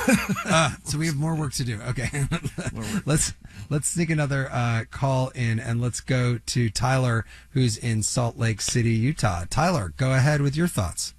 So we have more work to do. Okay. Let's sneak another call in, and let's go to Tyler, who's in Salt Lake City, Utah. Tyler, go ahead with your thoughts.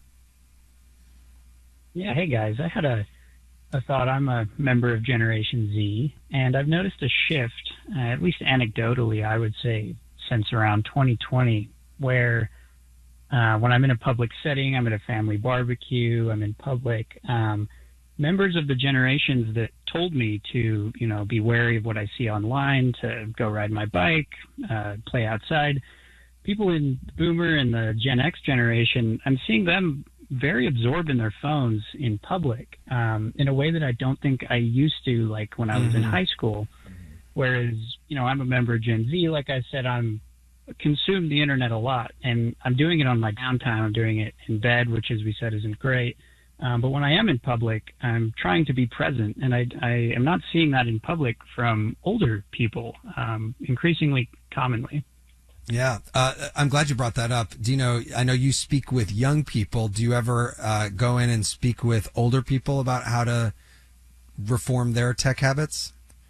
Yeah, hey guys. I had a thought. I'm a member of Generation Z, and I've noticed a shift, at least anecdotally, I would say, since around 2020, where when I'm in a public setting, I'm at a family barbecue, I'm in public, members of the generations that told me to, be wary of what I see online, to go ride my bike, play outside, people in Boomer and the Gen X generation, I'm seeing them very absorbed in their phones in public, in a way that I don't think I used to, like when I was in high school. Whereas, I'm a member of Gen Z. Like I said, I'm consume the internet a lot, and I'm doing it on my downtime. I'm doing it in bed, which, as we said, isn't great. But when I am in public, I'm trying to be present, and I am not seeing that in public from older people, increasingly commonly. Yeah, I'm glad you brought that up. Dino, I know you speak with young people. Do you ever go in and speak with older people about how to reform their tech habits?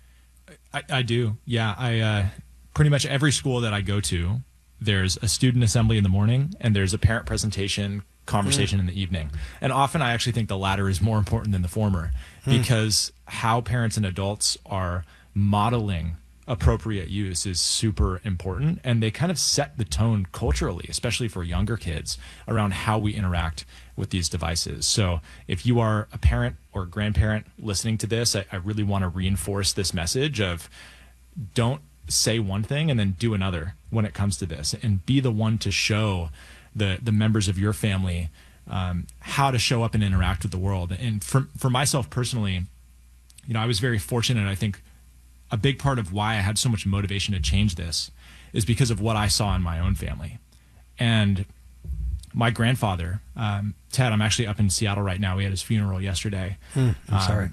I do. Yeah, I pretty much every school that I go to, there's a student assembly in the morning, and there's a parent presentation conversation in the evening. And often I actually think the latter is more important than the former, because how parents and adults are modeling appropriate use is super important, and they kind of set the tone culturally, especially for younger kids, around how we interact with these devices. So if you are a parent or a grandparent listening to this, I really want to reinforce this message of don't say one thing and then do another when it comes to this, and be the one to show the members of your family how to show up and interact with the world. And for myself personally, I was very fortunate. I think a big part of why I had so much motivation to change this is because of what I saw in my own family. And my grandfather, Ted, I'm actually up in Seattle right now. We had his funeral yesterday. I'm sorry.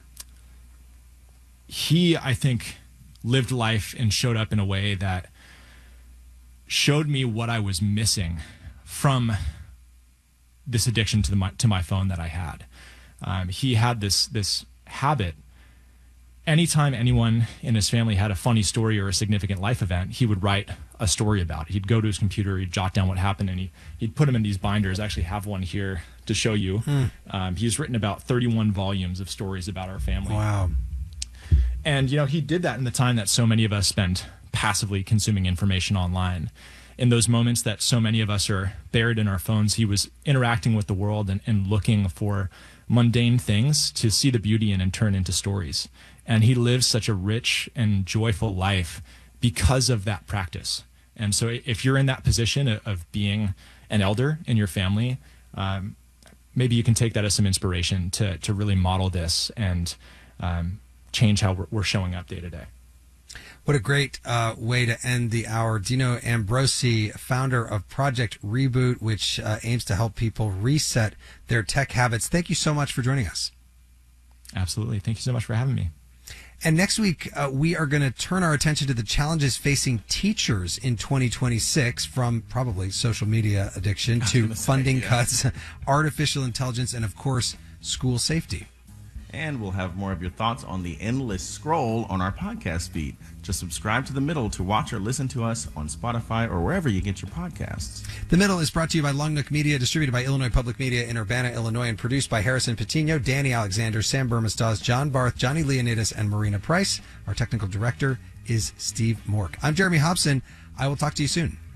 He, I think, lived life and showed up in a way that showed me what I was missing from this addiction to my phone that I had. He had this habit. Anytime anyone in his family had a funny story or a significant life event, he would write a story about it. He'd go to his computer, he'd jot down what happened, and he'd put them in these binders. I actually have one here to show you. He's written about 31 volumes of stories about our family. Wow. And, he did that in the time that so many of us spend passively consuming information online. In those moments that so many of us are buried in our phones, he was interacting with the world and looking for mundane things to see the beauty in and turn into stories. And he lives such a rich and joyful life because of that practice. And so if you're in that position of being an elder in your family, maybe you can take that as some inspiration to really model this and change how we're showing up day to day. What a great way to end the hour. Dino Ambrosi, founder of Project Reboot, which aims to help people reset their tech habits. Thank you so much for joining us. Absolutely. Thank you so much for having me. And next week, we are going to turn our attention to the challenges facing teachers in 2026, from probably social media addiction to funding cuts, artificial intelligence, and, of course, school safety. And we'll have more of your thoughts on the endless scroll on our podcast feed. Just subscribe to The Middle to watch or listen to us on Spotify or wherever you get your podcasts. The Middle is brought to you by Long Nook Media, distributed by Illinois Public Media in Urbana, Illinois, and produced by Harrison Patino, Danny Alexander, Sam Burmistaz, John Barth, Johnny Leonidas, and Marina Price. Our technical director is Steve Mork. I'm Jeremy Hobson. I will talk to you soon.